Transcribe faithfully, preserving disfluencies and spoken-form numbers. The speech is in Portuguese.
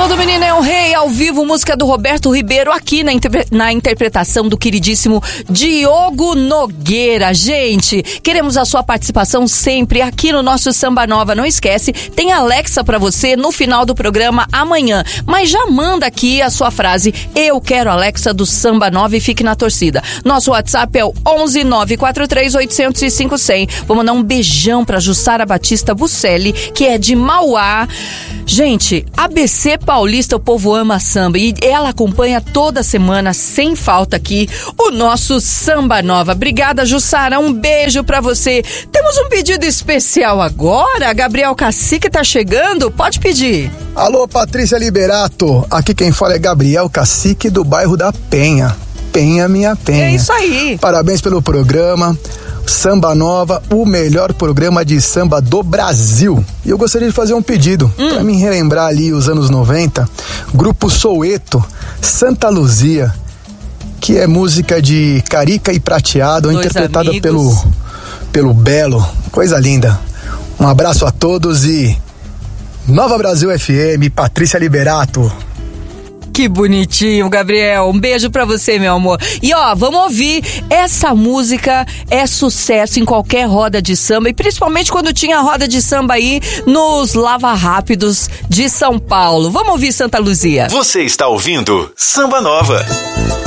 Todo menino é um rei, ao vivo, música do Roberto Ribeiro, aqui na, interpre- na interpretação do queridíssimo Diogo Nogueira. Gente, queremos a sua participação sempre aqui no nosso Samba Nova. Não esquece, tem Alexa pra você no final do programa amanhã. Mas já manda aqui a sua frase, eu quero Alexa do Samba Nova, e fique na torcida. Nosso WhatsApp é o onze nove quatro três oito zero zero cinco zero zero. Vou mandar um beijão pra Jussara Batista Bucelli, que é de Mauá. Gente, A B C Paulista, o povo ama samba e ela acompanha toda semana, sem falta aqui, o nosso Samba Nova. Obrigada, Jussara, um beijo pra você. Temos um pedido especial agora, Gabriel Cacique tá chegando, pode pedir. Alô, Patrícia Liberato, aqui quem fala é Gabriel Cacique do bairro da Penha. Penha, minha Penha. É isso aí. Parabéns pelo programa. Samba Nova, o melhor programa de samba do Brasil. E eu gostaria de fazer um pedido, hum. para mim relembrar ali os anos noventa, Grupo Soweto, Santa Luzia, que é música de Carica e Prateado, Dois interpretada amigos. pelo pelo Belo, coisa linda. Um abraço a todos e Nova Brasil F M, Patrícia Liberato. Que bonitinho, Gabriel. Um beijo pra você, meu amor. E ó, vamos ouvir. Essa música é sucesso em qualquer roda de samba, e principalmente quando tinha roda de samba aí nos Lava Rápidos de São Paulo. Vamos ouvir Santa Luzia. Você está ouvindo Samba Nova.